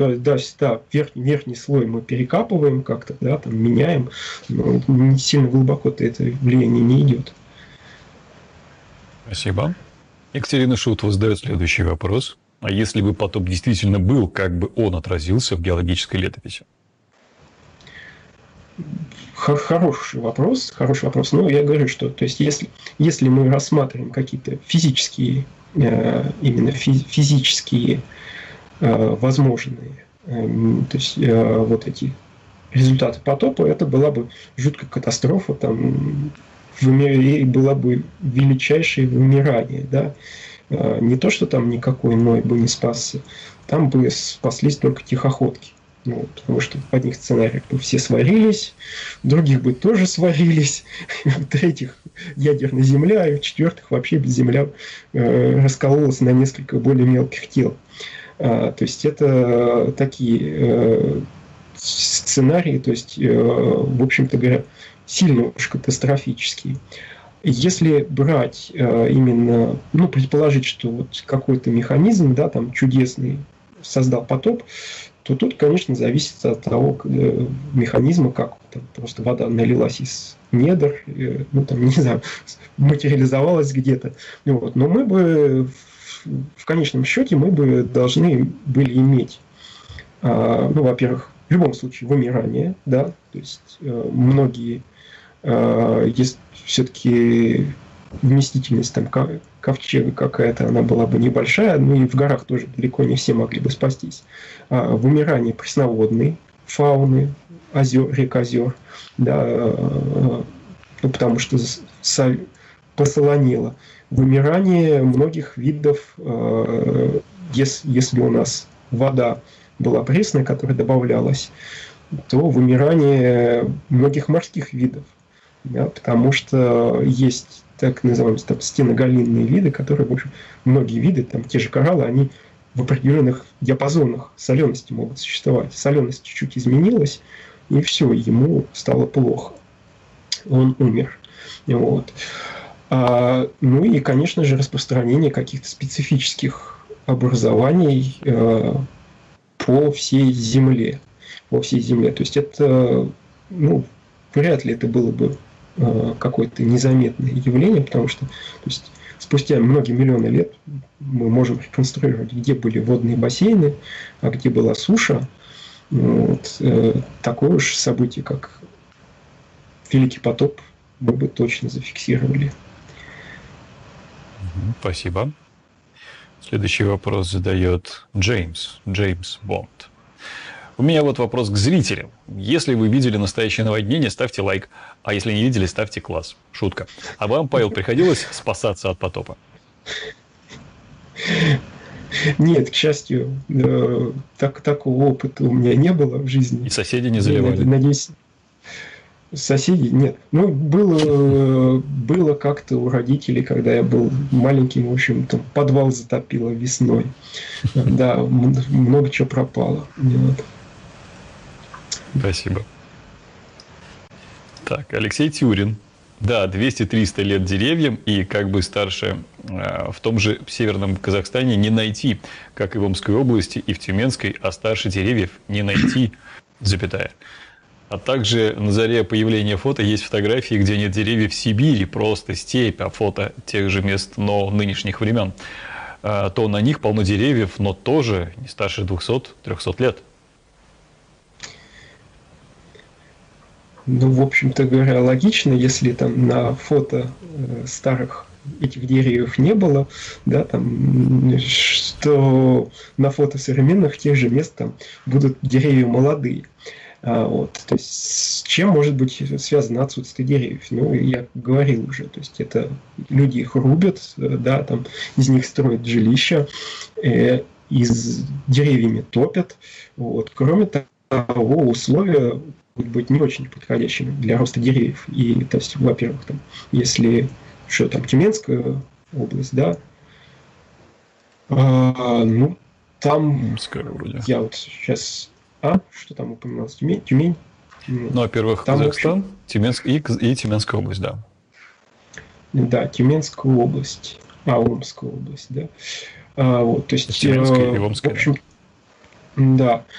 да, верхний слой мы перекапываем как-то, да, там меняем, но не сильно глубоко-то это влияние не идет. Спасибо. Екатерина Шутова задает следующий вопрос. А если бы потоп действительно был, как бы он отразился в геологической летописи? Хороший вопрос. Но я говорю, что то есть, если мы рассматриваем какие-то физические, именно физические возможные, то есть вот эти результаты потопа, это была бы жуткая катастрофа, там была бы величайшее вымирание, да. Не то, что там никакой Ной бы не спасся, там бы спаслись только тихоходки. Ну, потому что в одних сценариях бы все сварились, в других бы тоже сварились, в третьих ядерная земля, и в четвертых вообще земля раскололась на несколько более мелких тел. То есть это такие сценарии, то есть, в общем-то говоря, сильно уж катастрофические. Если брать именно, предположить, что вот какой-то механизм, да, там чудесный создал потоп, то тут, конечно, зависит от того механизма, как там просто вода налилась из недр, не знаю, материализовалась где-то. Вот. Но мы бы в конечном счете мы бы должны были иметь, во-первых, в любом случае вымирание, да, то есть многие есть все-таки вместительность там ковчега какая-то, она была бы небольшая, и в горах тоже далеко не все могли бы спастись. Вымирание пресноводной фауны, рек, озер, да, потому что посолонело. Вымирание многих видов, если у нас вода была пресная, которая добавлялась, то вымирание многих морских видов. Да, потому что есть так называемые там стеноголинные виды, которые, в общем, многие виды, там те же кораллы, они в определенных диапазонах солености могут существовать. Соленость чуть-чуть изменилась, и все, ему стало плохо. Он умер. Вот. И, конечно же, распространение каких-то специфических образований по всей Земле. То есть это, вряд ли это было бы какое-то незаметное явление, потому что спустя многие миллионы лет мы можем реконструировать, где были водные бассейны, а где была суша. Такое уж событие, как Великий потоп, мы бы точно зафиксировали. Спасибо. Следующий вопрос задает Джеймс Бонд. У меня вот вопрос к зрителям. Если вы видели настоящее наводнение, ставьте лайк. А если не видели, ставьте класс. Шутка. А вам, Павел, приходилось спасаться от потопа? Нет, к счастью, такого опыта у меня не было в жизни. И соседи не заливали? Надеюсь, соседи нет. Было как-то у родителей, когда я был маленьким, в общем, там подвал затопило весной. Да, много чего пропало. Спасибо. Так, Алексей Тюрин. Да, 200-300 лет деревьям, и как бы старше в том же северном Казахстане не найти, как и в Омской области, и в Тюменской, а старше деревьев не найти, запятая. А также на заре появления фото есть фотографии, где нет деревьев в Сибири, просто степь, а фото тех же мест, но нынешних времен. То на них полно деревьев, но тоже не старше 200-300 лет. В общем-то говоря, логично, если там на фото старых этих деревьев не было, да, там, что на фото современных тех же мест там будут деревья молодые. То есть с чем может быть связано отсутствие деревьев? Я говорил уже, то есть это люди их рубят, да, там из них строят жилища, из деревьями топят. Кроме того, условия могут быть не очень подходящими для роста деревьев. И, то есть, во-первых, там, если Тюменская область, да, там вроде. Я вот сейчас. Что там упоминалось? Тюмень? Во-первых, там, Казахстан, Тюменская и Тюменская область, да. Да, Тюменская область. Омская область, да. То есть, Тюменская и Омская. В общем, Да.